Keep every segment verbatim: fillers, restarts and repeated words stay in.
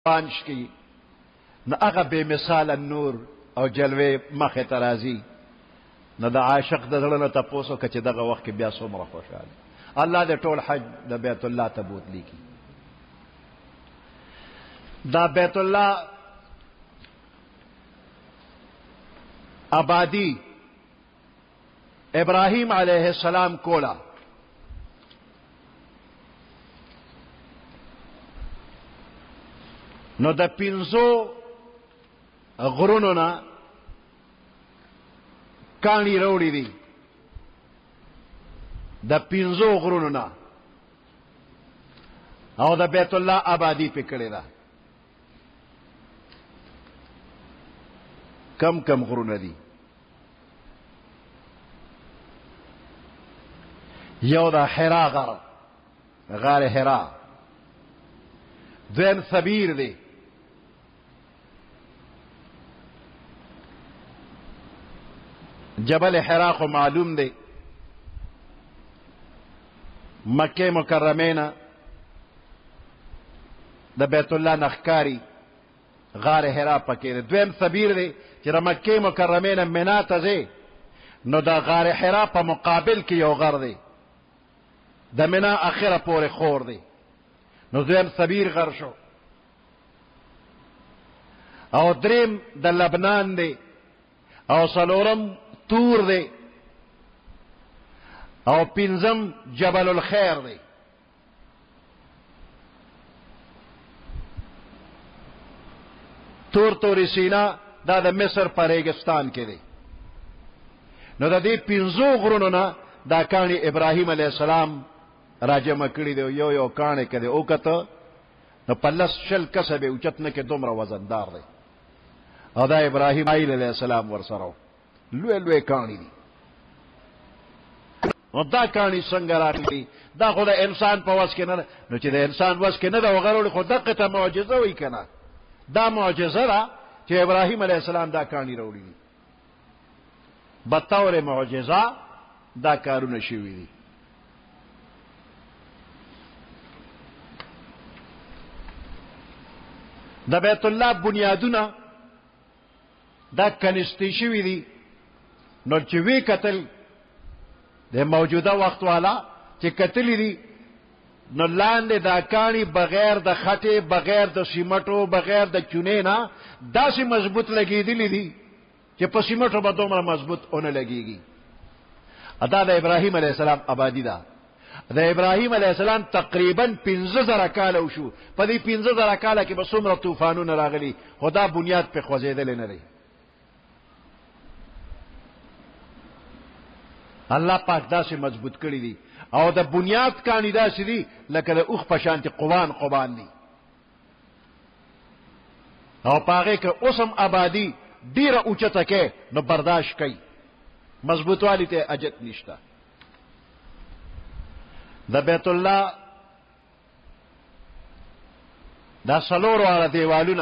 پانش کی نہ اغا بے مثال النور او جلوے مخ ترازی نہ دا عاشق د زړه نه تپوسو که چې دغه وخت کې بیا څومره خوشحاله الله دې ټول حج د بیت الله ته بوتلی کی دا بیت الله آبادی ابراہیم علیہ السلام کولا نو د پینزو غرونو نا کانی روڑی دی د پینزو غرونو نا او د بیت اللہ آبادی پہ کڑی دا کم کم غرون دی یو دا حرا غار غار حرا دویم ثبیر دی جبل حرا کو معلوم دی مکہ مکرمینا دا بیت اللہ نخکاری غار حرا پکے دی دویم ثبیر دی چرا مکہ مکرمینا منا تزے نو دا غار حرا پا مقابل کی یو غر دی دا منا اخیر پور خور دی نو دویم ثبیر غر شو او دریم دا لبنان دی او سلورم تور دی او پنزم جبل الخیر دی تور توری سینا دا دا مصر پر ریگستان کے دی نو دا دی پنزو غرونو نا دا کانی ابراہیم علیہ السلام راجم کړی دی یو یو کانه کړي او کته نو پلس شل کسبه اوچت نه کې دومره وزندار دی او دا ابراهیم علیه السلام ورسره لوی لوی کانی دی او دا کانی څنګه راغلی دا خو د انسان په وس کې نه نو چې د انسان وس کې نه دا وغړول خو دغه ته معجزه وای کنه دا معجزه را چې ابراهیم علیه السلام دا کانی راوړي دي بطور معجزه دا کارونه شوي دي دا بیت اللہ بنیادونا دا کنستی شوی دی نو چوی قتل دا موجودہ وقت والا چی قتلی دی نو لاندے دا کانی بغیر دا خطے بغیر دا سیمٹو بغیر دا چونے نا دا سی مضبوط لگی دلی دی چی پا سیمٹو با دومرا مضبوط اونا لگی گی ادا دا ابراہیم علیہ السلام آبادی دا دا ابراہیم علیہ السلام تقریباً پنزه زره کاله وشو په دې پنزه زره کاله کې به څومره طوفانونه راغلي خدا بنیاد په خوځېدل نه دی الله پاک داسې مضبوط کړی دی او د بنیاد کانی داسې دی لکه د اوښ په شانتې قوان قوان دی او په هغې کې اوسم آبادي ډېره اوچته کې نو برداشت کوي مضبوطوالي ته اجت نشته دا بیت اللہ دا سلور والا دیوالونا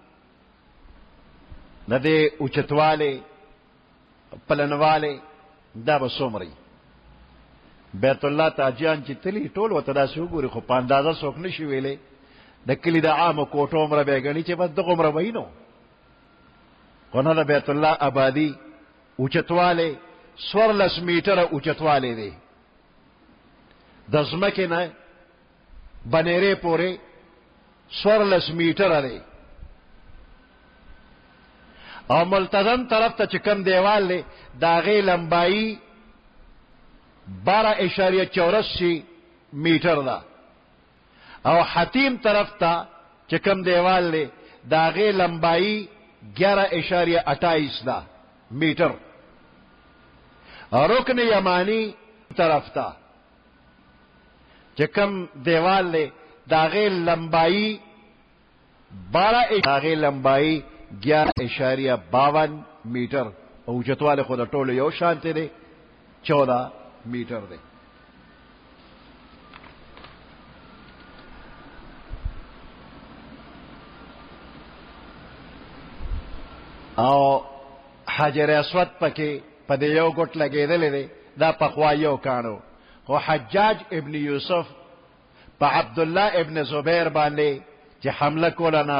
دا دے اوچتوالے پلنوالے دا بسومری بیت اللہ تاجیان چی تلی ٹول و تدا سو گوری خو پاندازہ سوک نشی ویلے دا کلی دا عام کوٹو عمر بیگنی چی بس دو عمر بینو قونا دا بیت اللہ آبادی اوچتوالے سورلس میٹر اوچتوالے دے دزمکے نہ بنیرے پورے سورلس میٹر دے اور ملتزم طرف تا چکم دیوال لے داغے لمبائی بارہ اشاریہ چورسی میٹر دا اور حتیم طرف تا چکم دیوال لے داغے لمبائی گیارہ اشاریہ اٹھائیس دا میٹر اور رکن یمانی طرف تا چکم دیوال لے داغے لمبائی بارہ داغے لمبائی گیارہ اشاریہ باون میٹر اوچتوالے خود ٹول یو شانتے دے چودہ میٹر دے او حجر اسود پکے پدے یو گٹ لگے دلے دے دا پخوا یو کانو خو حجاج ابن یوسف پا عبداللہ ابن زبیر باندے چی حملہ کولا نا